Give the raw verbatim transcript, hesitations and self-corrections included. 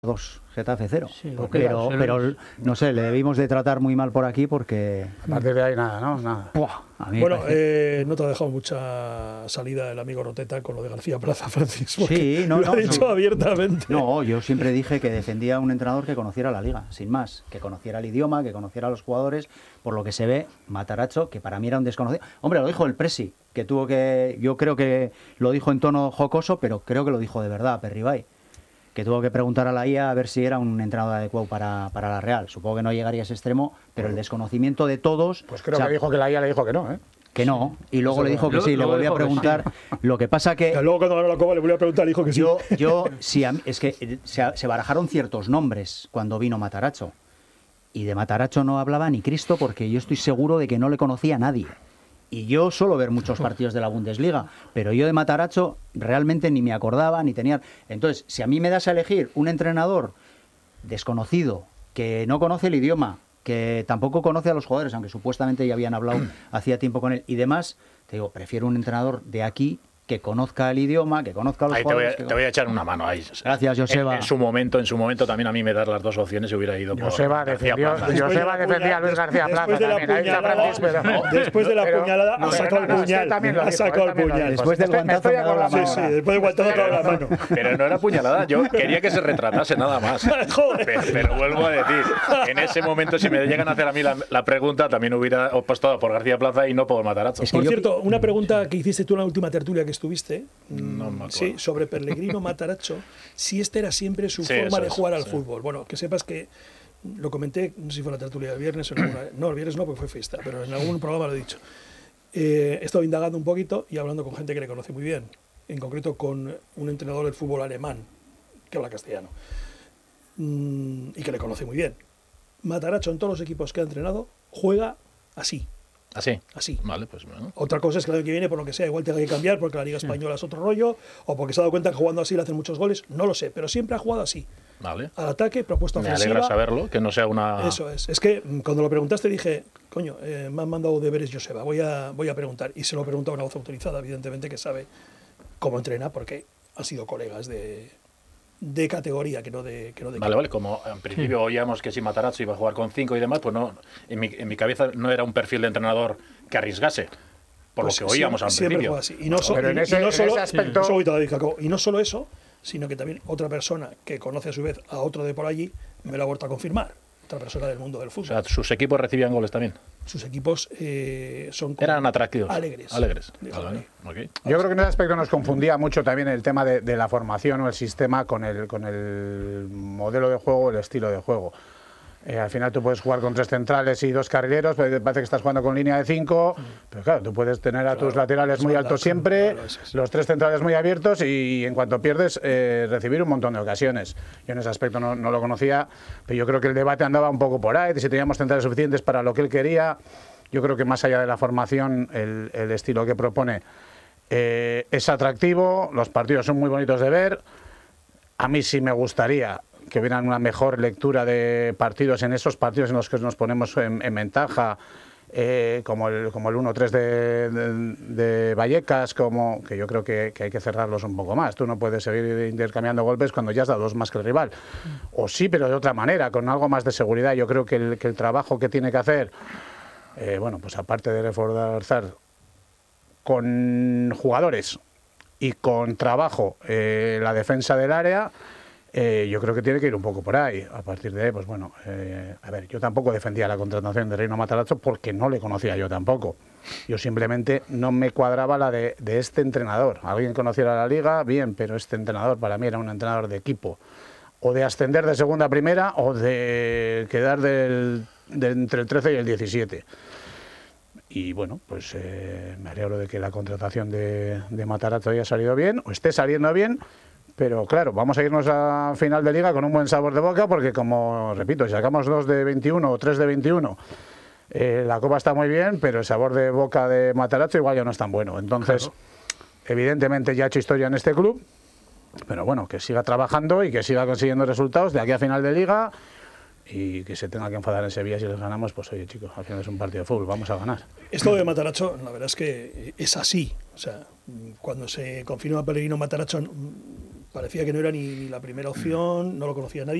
dos, Getafe cero. Sí, pero, pero no sé, le debimos de tratar muy mal por aquí porque... A partir de ahí nada, ¿no? Nada. Buah, a mí bueno, parece... eh, no te ha dejado mucha salida el amigo Roteta con lo de García Plaza, Francisco. Sí, no, lo no. ha dicho no. abiertamente. No, yo siempre dije que defendía a un entrenador que conociera la liga, sin más. Que conociera el idioma, que conociera a los jugadores. Por lo que se ve, Matarazzo, que para mí era un desconocido. Hombre, lo dijo el Presi, que tuvo que... Yo creo que lo dijo en tono jocoso, pero creo que lo dijo de verdad, Perribay. Que tuvo que preguntar a la I A a ver si era un entrenador adecuado para, para la Real. Supongo que no llegaría a ese extremo, pero el desconocimiento de todos... Pues creo o sea, que dijo que la I A le dijo que no, ¿eh? Que no, y luego Eso le dijo que Luego- sí, le luego volví a dijo que preguntar. sí. Lo que pasa que... Que luego cuando ganó la Copa le volvió a preguntar, dijo que sí. Yo, yo sí, a mí- es que eh, se, se barajaron ciertos nombres cuando vino Matarazzo. Y de Matarazzo no hablaba ni Cristo porque yo estoy seguro de que no le conocía a nadie. Y yo suelo ver muchos partidos de la Bundesliga, pero yo de Matarazzo realmente ni me acordaba, ni tenía... Entonces, si a mí me das a elegir un entrenador desconocido, que no conoce el idioma, que tampoco conoce a los jugadores, aunque supuestamente ya habían hablado hacía tiempo con él, y demás, te digo, prefiero un entrenador de aquí que conozca el idioma, que conozca a los Ahí te voy, jugadores. a, que... te voy a echar una mano ahí. Gracias, Joseba. En, en su momento, en su momento también a mí me das las dos opciones y hubiera ido por Joseba García defendió, Plaza. Después Joseba de la defendía a Luis puña- García Plaza después de la también. Ahí está puñalada- Francis, pero- Después de la pero- puñalada no, ha sacado el no, no, es que puñal. también lo Ha dijo, sacado él el también lo puñal. dijo. Después del Estoy- me guantazo estoy me ha dado la acordando Sí, sí, ahora. después de guantazo ha dado la mano. Pero no era puñalada, yo quería que se retratase nada más. Joder. Pero, pero vuelvo a decir, en ese momento, si me llegan a hacer a mí la, la pregunta, también hubiera apostado por García Plaza y no por Matarazzo. Es que Por yo- cierto, una pregunta que hiciste tú en la última tertulia que estuviste, No me acuerdo. sí, sobre Pellegrino Matarazzo, si esta era siempre su Sí, forma eso de es, jugar al sí. fútbol. Bueno, que sepas que lo comenté, no sé si fue la tertulia del viernes o en alguna, no, el viernes no, porque fue fiesta, pero en algún programa lo he dicho. Eh, he estado indagando un poquito y hablando con gente que le conoce muy bien, en concreto con un entrenador del fútbol alemán, que habla castellano, mm, y que le conoce muy bien. Matarazzo en todos los equipos que ha entrenado juega así, ¿Así? así. Vale, pues bueno. Otra cosa es que el año que viene, por lo que sea, igual tenga que cambiar porque la Liga Española es otro rollo, o porque se ha dado cuenta que jugando así le hacen muchos goles, no lo sé, pero siempre ha jugado así. Vale. Al ataque, propuesta Me ofensiva. alegra saberlo, que no sea una... Eso es. Es que mm, cuando lo preguntaste dije, coño, eh, me han mandado deberes Joseba, voy a, voy a preguntar. Y se lo pregunta a una voz autorizada, evidentemente, que sabe cómo entrena, porque han sido colegas de, de categoría, que no de, que no de Vale, vale, como en principio oíamos que si Matarazzo iba a jugar con cinco y demás, pues no, en mi, en mi cabeza no era un perfil de entrenador que arriesgase, por Pues lo que oíamos siempre, al siempre principio. juega así. Y no, so- Pero en y- y ese- no en solo, ese aspecto- un segundito, David Jacobo, y no solo eso, sino que también otra persona que conoce a su vez a otro de por allí me lo ha vuelto a confirmar. Otra persona del mundo del O fútbol. sea, sus equipos recibían goles también. Sus equipos eh, son como Eran atractivos. alegres. Alegres. Déjalo Vale, ahí. ok. Yo creo que en ese aspecto nos confundía mucho también el tema de, de la formación o el sistema con el, con el modelo de juego, el estilo de juego. Eh, al final tú puedes jugar con tres centrales y dos carrileros, pero parece que estás jugando con línea de cinco, pero claro, tú puedes tener a tus Claro, laterales es muy verdad, altos siempre, claro, eso es. los tres centrales muy abiertos y, en cuanto pierdes, eh, recibir un montón de ocasiones. Yo en ese aspecto no, no lo conocía, pero yo creo que el debate andaba un poco por ahí, de si teníamos centrales suficientes para lo que él quería. Yo creo que más allá de la formación, el, el estilo que propone eh, es atractivo, los partidos son muy bonitos de ver. A mí sí me gustaría que hubiera una mejor lectura de partidos en esos partidos en los que nos ponemos en, en ventaja, eh, como el, como el uno tres de, de, de Vallecas, como, que yo creo que, que hay que cerrarlos un poco más. Tú no puedes seguir intercambiando golpes cuando ya has dado dos más que el rival. O sí, pero de otra manera, con algo más de seguridad. Yo creo que el, que el trabajo que tiene que hacer, eh, bueno, pues aparte de reforzar con jugadores y con trabajo eh, la defensa del área, eh, yo creo que tiene que ir un poco por ahí. A partir de ahí, pues bueno, eh, a ver, yo tampoco defendía la contratación de Reino Matarazzo porque no le conocía yo tampoco. Yo simplemente no me cuadraba la de, de este entrenador. Alguien conociera la liga, bien, pero este entrenador para mí era un entrenador de equipo. O de ascender de segunda a primera o de quedar del, de entre el trece y el diecisiete. Y bueno, pues eh, me alegro de que la contratación de, de Matarazzo haya salido bien, o esté saliendo bien, pero claro, vamos a irnos a final de liga con un buen sabor de boca, porque como, repito, si sacamos dos de veintiuno o tres de veintiuno, eh, la copa está muy bien, pero el sabor de boca de Matarazzo igual ya no es tan bueno. Entonces, claro, evidentemente ya ha hecho historia en este club, pero bueno, que siga trabajando y que siga consiguiendo resultados de aquí a final de liga. Y que se tenga que enfadar en Sevilla si les ganamos, pues oye chicos, al final es un partido de fútbol, vamos a ganar. Esto de Matarazzo, la verdad es que es así. O sea, cuando se confirma Pellegrino Matarazzo, parecía que no era ni, ni la primera opción, no lo conocía nadie.